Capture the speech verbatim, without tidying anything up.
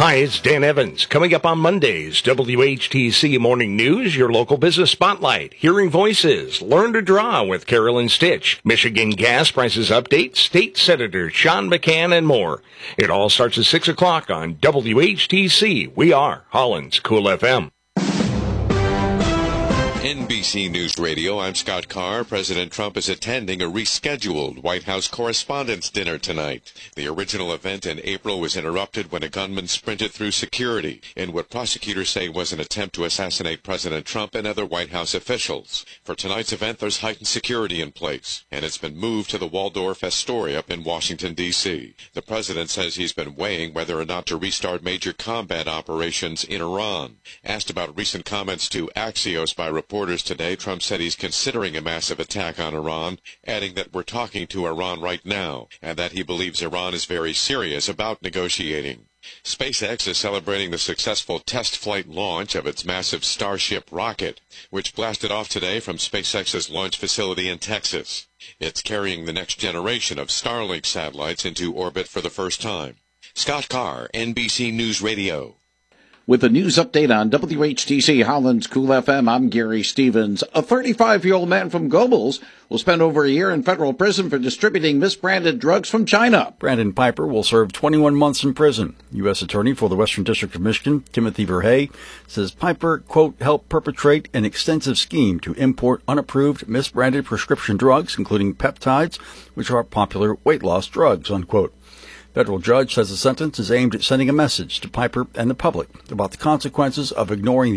Hi, it's Dan Evans. Coming up on Monday's W H T C Morning News, your local business spotlight, hearing voices, learn to draw with Carolyn Stitch, Michigan gas prices update, State Senator Sean McCann, and more. It all starts at six o'clock on W H T C. We are Holland's Cool F M. N B C News Radio, I'm Scott Carr. President Trump is attending a rescheduled White House Correspondents' Dinner tonight. The original event in April was interrupted when a gunman sprinted through security in what prosecutors say was an attempt to assassinate President Trump and other White House officials. For tonight's event, there's heightened security in place, and it's been moved to the Waldorf Astoria in Washington, D C The president says he's been weighing whether or not to restart major combat operations in Iran. Asked about recent comments to Axios by reporters, Reporters today, Trump said he's considering a massive attack on Iran, adding that we're talking to Iran right now, and that he believes Iran is very serious about negotiating. SpaceX is celebrating the successful test flight launch of its massive Starship rocket, which blasted off today from SpaceX's launch facility in Texas. It's carrying the next generation of Starlink satellites into orbit for the first time. Scott Carr, N B C News Radio. With a news update on W H T C Holland's Cool F M, I'm Gary Stevens. A thirty-five-year-old man from Gobles will spend over a year in federal prison for distributing misbranded drugs from China. Brandon Piper will serve twenty-one months in prison. U S Attorney for the Western District of Michigan, Timothy Verhey, says Piper, quote, helped perpetrate an extensive scheme to import unapproved, misbranded prescription drugs, including peptides, which are popular weight loss drugs, unquote. Federal judge says the sentence is aimed at sending a message to Piper and the public about the consequences of ignoring